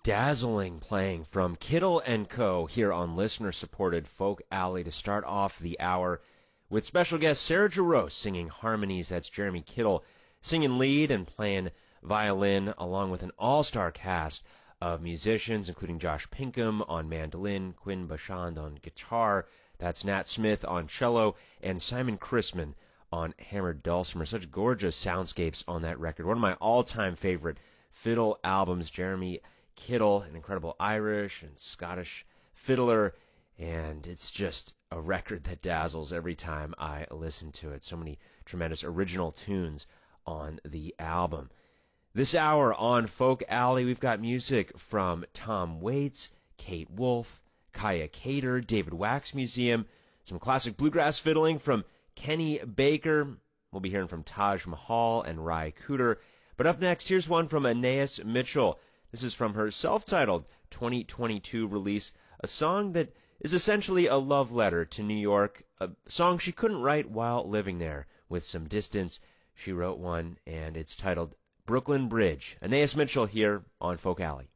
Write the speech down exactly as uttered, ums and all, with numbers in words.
Dazzling playing from Kittle and Co. here on listener-supported Folk Alley to start off the hour with special guest Sarah Jarosz singing harmonies. That's Jeremy Kittle singing lead and playing violin, along with an all-star cast of musicians, including Josh Pinkham on mandolin, Quinn Bachand on guitar, that's Nat Smith on cello, and Simon Chrisman on hammered dulcimer. Such gorgeous soundscapes on that record. One of my all-time favorite fiddle albums. Jeremy Kittle, an incredible Irish and Scottish fiddler, and it's just a record that dazzles every time I listen to it. So many tremendous original tunes on the album. This hour on Folk Alley, we've got music from Tom Waits, Kate Wolf, Kaya Cater, David Wax Museum, some classic bluegrass fiddling from Kenny Baker. We'll be hearing from Taj Mahal and Ry Cooder. But up next, here's one from Anais Mitchell. This is from her self-titled twenty twenty-two release, a song that is essentially a love letter to New York, a song she couldn't write while living there. With some distance, she wrote one, and it's titled Brooklyn Bridge. Anais Mitchell here on Folk Alley.